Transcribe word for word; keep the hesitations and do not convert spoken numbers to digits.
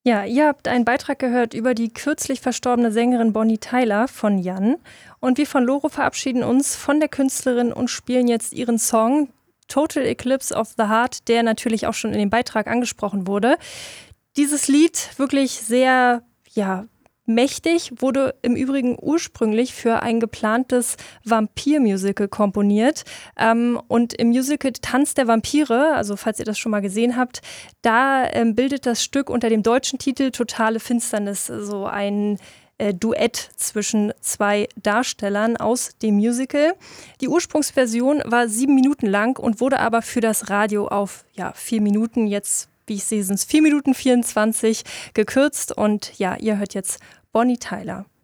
Ja, ihr habt einen Beitrag gehört über die kürzlich verstorbene Sängerin Bonnie Tyler von Jan. Und wir von Loro verabschieden uns von der Künstlerin und spielen jetzt ihren Song Total Eclipse of the Heart, der natürlich auch schon in dem Beitrag angesprochen wurde. Dieses Lied, wirklich sehr, ja, mächtig, wurde im Übrigen ursprünglich für ein geplantes Vampir-Musical komponiert. Ähm, und im Musical Tanz der Vampire, also falls ihr das schon mal gesehen habt, da ähm, bildet das Stück unter dem deutschen Titel Totale Finsternis so ein äh, Duett zwischen zwei Darstellern aus dem Musical. Die Ursprungsversion war sieben Minuten lang und wurde aber für das Radio auf ja, vier Minuten, jetzt wie ich sehe, sind es vier Minuten vierundzwanzig gekürzt. Und ja, ihr hört jetzt Bonnie Tyler.